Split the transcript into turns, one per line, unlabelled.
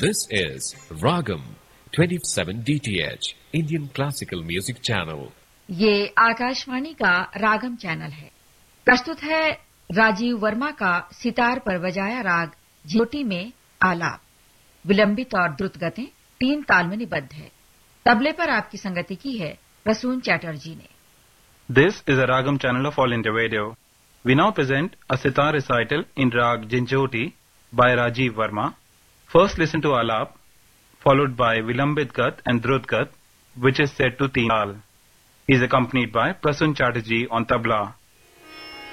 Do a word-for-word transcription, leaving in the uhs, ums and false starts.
This is Ragam twenty-seven D T H Indian Classical Music Channel.
ये आकाशवाणी का रागम channel है। प्रस्तुत है राजीव वर्मा का सितार पर बजाया राग झिंझोटी में आलाप। विलंबित और द्रुत गतें तीन ताल में निबद्ध है। तबले पर आपकी संगति की है प्रसून चैटर्जी ने।
This is a Ragam channel of All India Radio. We now present a sitar recital in Rag Jhinjhoti by Rajiv Verma. First listen to Alap, followed by Vilambit Gat and Drut Gat, which is set to Teen Tal. He is accompanied by Prasun Chatterjee on tabla.